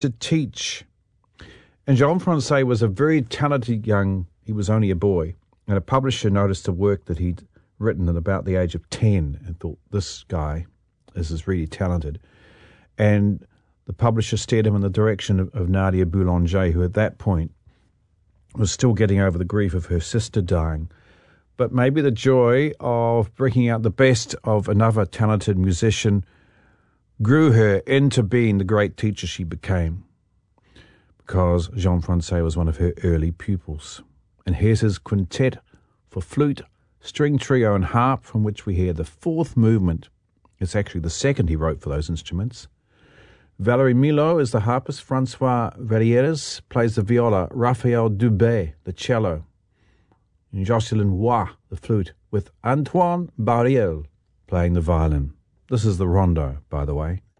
to teach. And Jean-François was a very talented he was only a boy, and a publisher noticed the work that he'd written at about the age of 10 and thought, this guy is really talented. And the publisher steered him in the direction of Nadia Boulanger, who at that point was still getting over the grief of her sister dying. But maybe the joy of bringing out the best of another talented musician grew her into being the great teacher she became, because Jean-François was one of her early pupils. And here's his quintet for flute, string trio and harp, from which we hear the fourth movement. It's actually the second he wrote for those instruments. Valérie Milot is the harpist, François Verrières plays the viola, Raphael Dubé the cello, and Jocelyn Roy the flute, with Antoine Barriel playing the violin. This is the rondo, by the way.